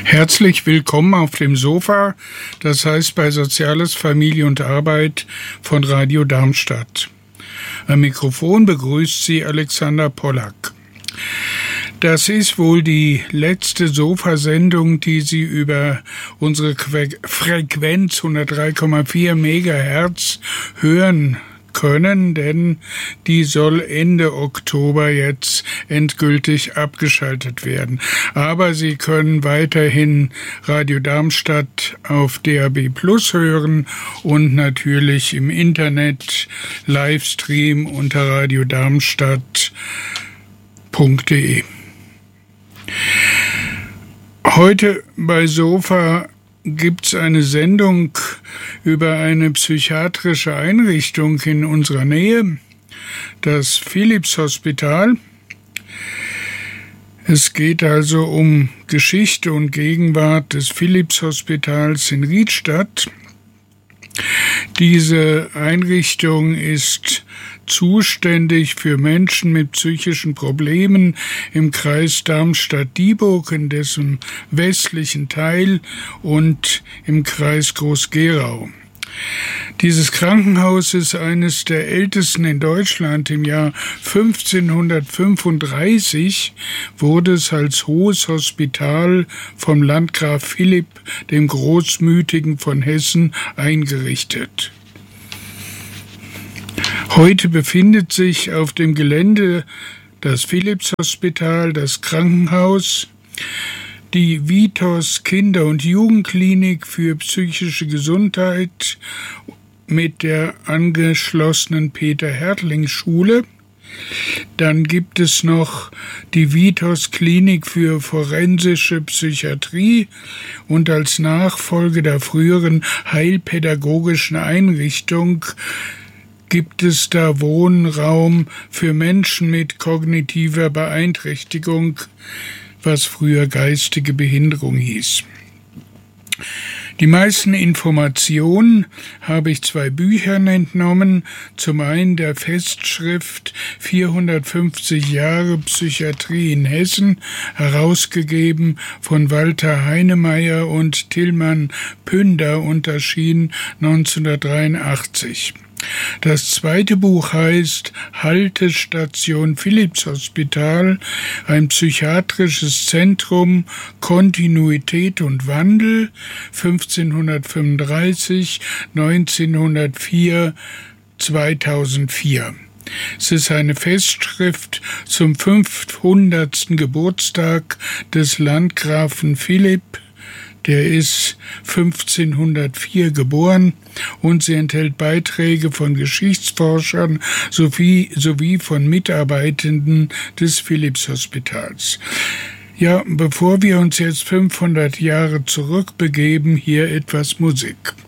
Herzlich willkommen auf dem Sofa, das heißt bei Soziales, Familie und Arbeit von Radio Darmstadt. Am Mikrofon begrüßt Sie Alexander Pollack. Das ist wohl die letzte Sofa-Sendung, die Sie über unsere Frequenz 103,4 MHz hören können, denn die soll Ende Oktober jetzt endgültig abgeschaltet werden. Aber Sie können weiterhin Radio Darmstadt auf DAB+ hören und natürlich im Internet Livestream unter radiodarmstadt.de. Heute bei Sofa gibt's eine Sendung über eine psychiatrische Einrichtung in unserer Nähe, das Philips-Hospital. Es geht also um Geschichte und Gegenwart des Philips-Hospitals in Riedstadt. Diese Einrichtung ist zuständig für Menschen mit psychischen Problemen im Kreis Darmstadt-Dieburg, in dessen westlichen Teil, und im Kreis Groß-Gerau. Dieses Krankenhaus ist eines der ältesten in Deutschland. Im Jahr 1535 wurde es als Hohes Hospital vom Landgraf Philipp, dem Großmütigen von Hessen, eingerichtet. Heute befindet sich auf dem Gelände das Philips-Hospital, das Krankenhaus, die Vitos Kinder- und Jugendklinik für psychische Gesundheit mit der angeschlossenen Peter-Hertling-Schule. Dann gibt es noch die Vitos Klinik für forensische Psychiatrie und als Nachfolge der früheren heilpädagogischen Einrichtung gibt es da Wohnraum für Menschen mit kognitiver Beeinträchtigung, was früher geistige Behinderung hieß. Die meisten Informationen habe ich 2 Büchern entnommen. Zum einen der Festschrift 450 Jahre Psychiatrie in Hessen, herausgegeben von Walter Heinemeyer und Tillmann Pünder und erschien 1983. Das zweite Buch heißt Haltestation Philips-Hospital, ein psychiatrisches Zentrum, Kontinuität und Wandel, 1535, 1904, 2004. Es ist eine Festschrift zum 500. Geburtstag des Landgrafen Philipp. Der ist 1504 geboren und sie enthält Beiträge von Geschichtsforschern sowie von Mitarbeitenden des Philips-Hospitals. Ja, bevor wir uns jetzt 500 Jahre zurückbegeben, hier etwas Musik.